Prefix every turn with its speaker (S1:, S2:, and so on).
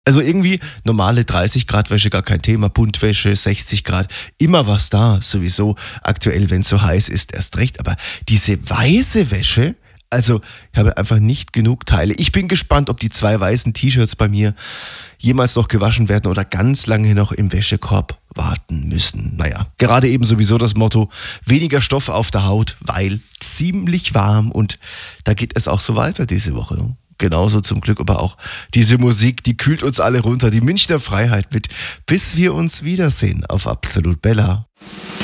S1: Also irgendwie normale 30 Grad Wäsche gar kein Thema, Buntwäsche 60 Grad, immer was da, sowieso aktuell, wenn es so heiß ist, erst recht. Aber diese weiße Wäsche, also ich habe einfach nicht genug Teile. Ich bin gespannt, ob die 2 weißen T-Shirts bei mir jemals noch gewaschen werden oder ganz lange noch im Wäschekorb warten müssen. Naja, gerade eben sowieso das Motto, weniger Stoff auf der Haut, weil ziemlich warm und da geht es auch so weiter diese Woche. Genauso zum Glück aber auch diese Musik, die kühlt uns alle runter, die Münchner Freiheit mit, bis wir uns wiedersehen auf Absolut Bella.